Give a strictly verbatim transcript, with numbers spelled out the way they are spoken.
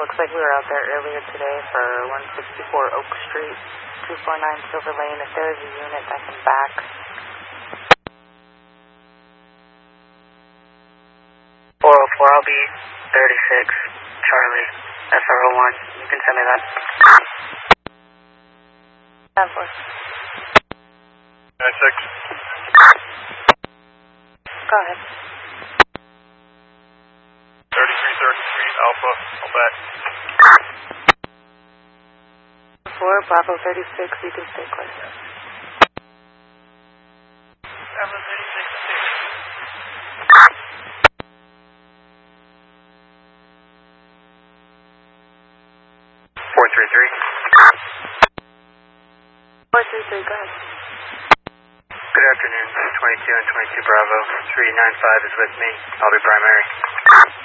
Looks like we were out there earlier today for one sixty-four Oak Street, two four nine Silver Lane. If there is a unit that can back. four oh four, I'll be thirty-six, Charlie, S R O one. You can send me that. ten four. nine six. Go ahead. thirty-three thirty-three, Alpha, I'll back. four, Bravo thirty-six, you can stay close. Bravo thirty-six, four three three. four three three, go ahead. Good afternoon, twenty-two and twenty-two Bravo. three nine five is with me. I'll be primary.